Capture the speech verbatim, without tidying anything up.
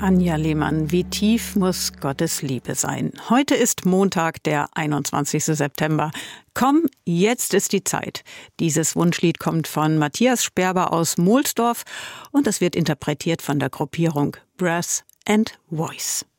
Anja Lehmann, wie tief muss Gottes Liebe sein? Heute ist Montag, der einundzwanzigste September. Komm, jetzt ist die Zeit. Dieses Wunschlied kommt von Matthias Sperber aus Mohlsdorf und es wird interpretiert von der Gruppierung Brass and Voice.